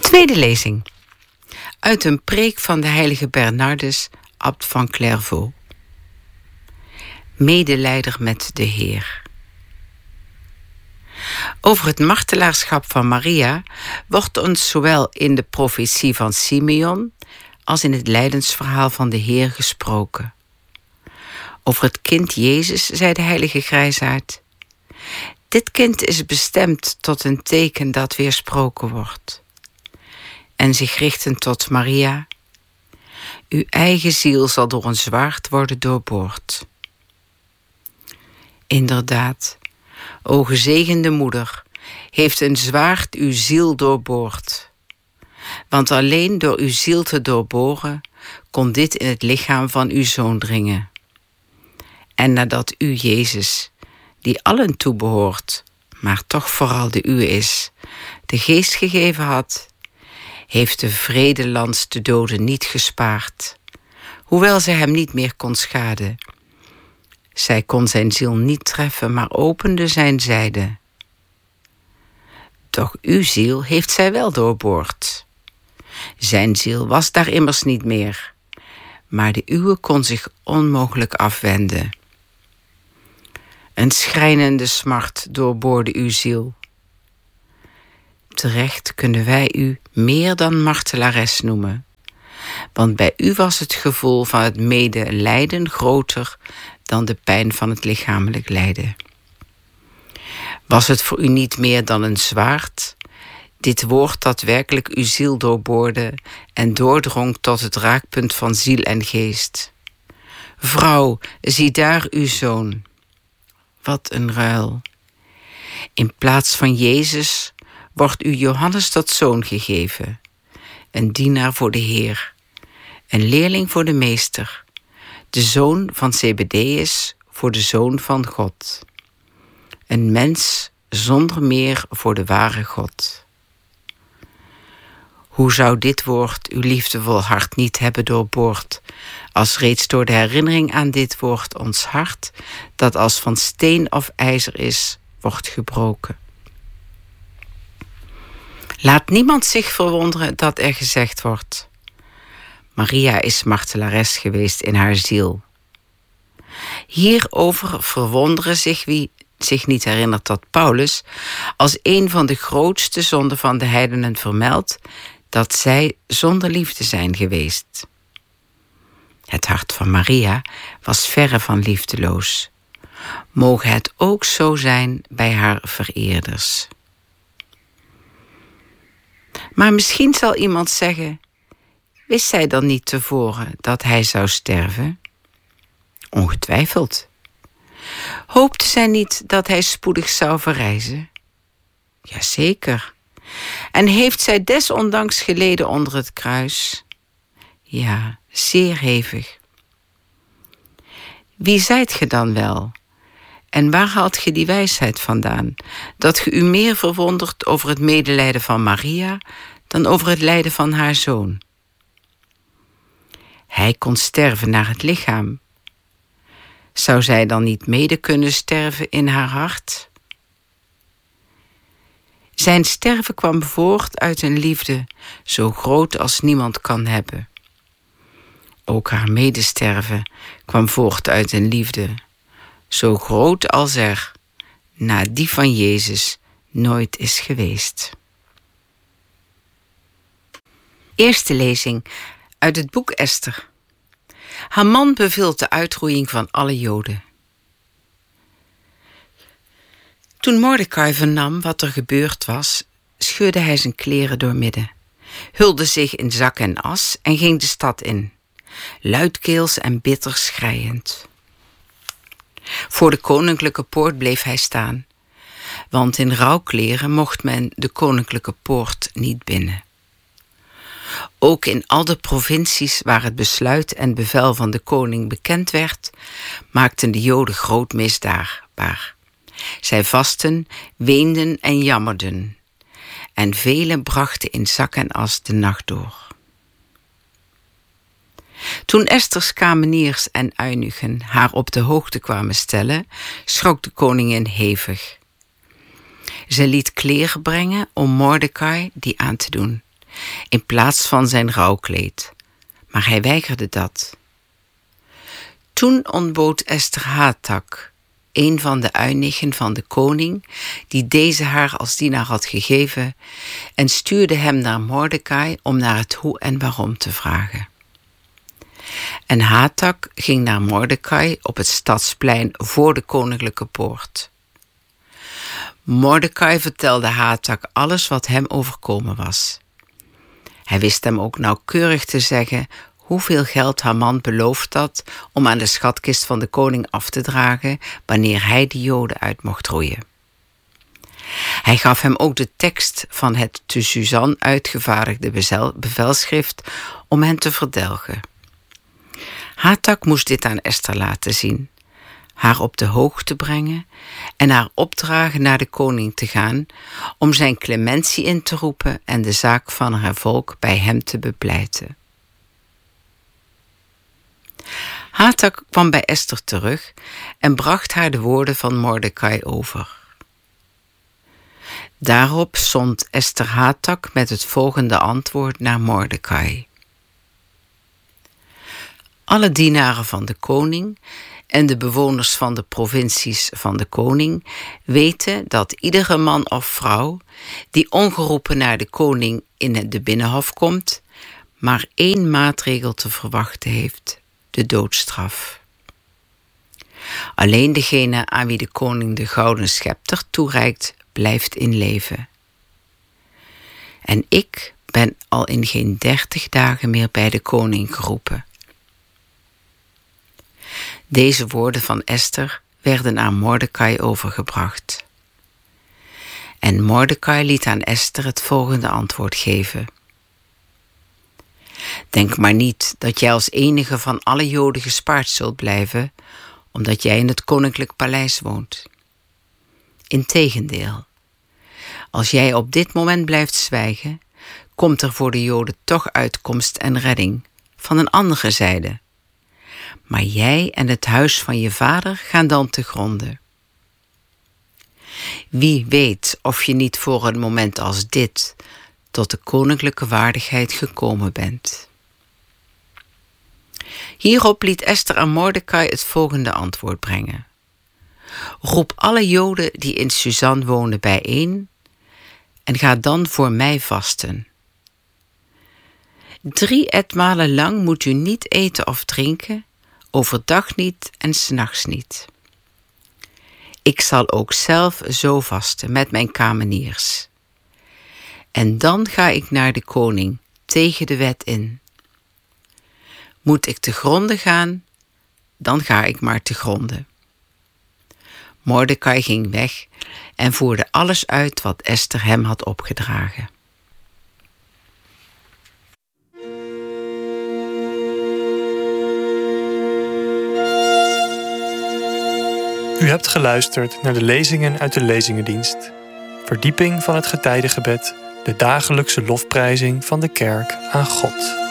Tweede lezing. Uit een preek van de heilige Bernardus, abt van Clairvaux. Medelijder met de Heer. Over het martelaarschap van Maria wordt ons zowel in de profetie van Simeon als in het lijdensverhaal van de Heer gesproken. Over het kind Jezus zei de heilige grijsaard: dit kind is bestemd tot een teken dat weersproken wordt. En zich richtend tot Maria: uw eigen ziel zal door een zwaard worden doorboord. Inderdaad, o gezegende moeder, heeft een zwaard uw ziel doorboord. Want alleen door uw ziel te doorboren kon dit in het lichaam van uw zoon dringen. En nadat u, Jezus, die allen toebehoort, maar toch vooral de uwe is, de geest gegeven had, heeft de vredelans de doden niet gespaard, hoewel zij hem niet meer kon schaden. Zij kon zijn ziel niet treffen, maar opende zijn zijde. Doch uw ziel heeft zij wel doorboord. Zijn ziel was daar immers niet meer, maar de uwe kon zich onmogelijk afwenden. Een schrijnende smart doorboorde uw ziel. Terecht kunnen wij u meer dan martelares noemen, want bij u was het gevoel van het medelijden groter dan de pijn van het lichamelijk lijden. Was het voor u niet meer dan een zwaard, dit woord dat werkelijk uw ziel doorboorde en doordrong tot het raakpunt van ziel en geest? Vrouw, zie daar uw zoon. Wat een ruil. In plaats van Jezus wordt u Johannes tot zoon gegeven, een dienaar voor de Heer, een leerling voor de meester, de zoon van Zebedeus voor de zoon van God, een mens zonder meer voor de ware God. Hoe zou dit woord uw liefdevol hart niet hebben doorboord, als reeds door de herinnering aan dit woord ons hart, dat als van steen of ijzer is, wordt gebroken. Laat niemand zich verwonderen dat er gezegd wordt: Maria is martelares geweest in haar ziel. Hierover verwonderen zich wie zich niet herinnert dat Paulus als een van de grootste zonden van de heidenen vermeldt dat zij zonder liefde zijn geweest. Het hart van Maria was verre van liefdeloos. Moge het ook zo zijn bij haar vereerders. Maar misschien zal iemand zeggen: wist zij dan niet tevoren dat hij zou sterven? Ongetwijfeld. Hoopte zij niet dat hij spoedig zou verrijzen? Jazeker. En heeft zij desondanks geleden onder het kruis? Ja, zeer hevig. Wie zijt ge dan wel? En waar haalt ge die wijsheid vandaan, dat ge u meer verwondert over het medelijden van Maria dan over het lijden van haar zoon? Hij kon sterven naar het lichaam. Zou zij dan niet mede kunnen sterven in haar hart? Zijn sterven kwam voort uit een liefde zo groot als niemand kan hebben. Ook haar medesterven kwam voort uit een liefde zo groot als er, na die van Jezus, nooit is geweest. Eerste lezing uit het boek Esther. Haman beveelt de uitroeiing van alle Joden. Toen Mordechai vernam wat er gebeurd was, scheurde hij zijn kleren doormidden, hulde zich in zak en as en ging de stad in, luidkeels en bitter schreiend. Voor de koninklijke poort bleef hij staan, want in rouwkleren mocht men de koninklijke poort niet binnen. Ook in al de provincies waar het besluit en bevel van de koning bekend werd, maakten de Joden groot misdaadbaar. Zij vastten, weenden en jammerden, en velen brachten in zak en as de nacht door. Toen Esters kameniers en eunuchen haar op de hoogte kwamen stellen, schrok de koningin hevig. Ze liet kleren brengen om Mordechai die aan te doen, in plaats van zijn rouwkleed. Maar hij weigerde dat. Toen ontbood Esther Hathak, een van de uinichen van de koning, die deze haar als dienaar had gegeven, en stuurde hem naar Mordechai om naar het hoe en waarom te vragen. En Hathak ging naar Mordechai op het stadsplein voor de koninklijke poort. Mordechai vertelde Hathak alles wat hem overkomen was. Hij wist hem ook nauwkeurig te zeggen hoeveel geld Haman beloofd had om aan de schatkist van de koning af te dragen wanneer hij de Joden uit mocht roeien. Hij gaf hem ook de tekst van het te Suzan uitgevaardigde bevelschrift om hen te verdelgen. Hathak moest dit aan Esther laten zien, haar op de hoogte brengen en haar opdragen naar de koning te gaan om zijn clementie in te roepen en de zaak van haar volk bij hem te bepleiten. Hathak kwam bij Esther terug en bracht haar de woorden van Mordechai over. Daarop zond Esther Hathak met het volgende antwoord naar Mordechai. Alle dienaren van de koning en de bewoners van de provincies van de koning weten dat iedere man of vrouw die ongeroepen naar de koning in de binnenhof komt, maar 1 maatregel te verwachten heeft: de doodstraf. Alleen degene aan wie de koning de gouden schepter toereikt, blijft in leven. En ik ben al in geen 30 dagen meer bij de koning geroepen. Deze woorden van Esther werden aan Mordechai overgebracht. En Mordechai liet aan Esther het volgende antwoord geven. Denk maar niet dat jij als enige van alle Joden gespaard zult blijven, omdat jij in het koninklijk paleis woont. Integendeel, als jij op dit moment blijft zwijgen, komt er voor de Joden toch uitkomst en redding van een andere zijde. Maar jij en het huis van je vader gaan dan te gronde. Wie weet of je niet voor een moment als dit tot de koninklijke waardigheid gekomen bent. Hierop liet Esther aan Mordechai het volgende antwoord brengen. Roep alle Joden die in Suzan wonen bijeen en ga dan voor mij vasten. 3 etmalen lang moet u niet eten of drinken, overdag niet en 's nachts niet. Ik zal ook zelf zo vasten met mijn kameniers. En dan ga ik naar de koning tegen de wet in. Moet ik te gronde gaan, dan ga ik maar te gronde. Mordechai ging weg en voerde alles uit wat Esther hem had opgedragen. U hebt geluisterd naar de lezingen uit de Lezingendienst. Verdieping van het getijdengebed, de dagelijkse lofprijzing van de kerk aan God.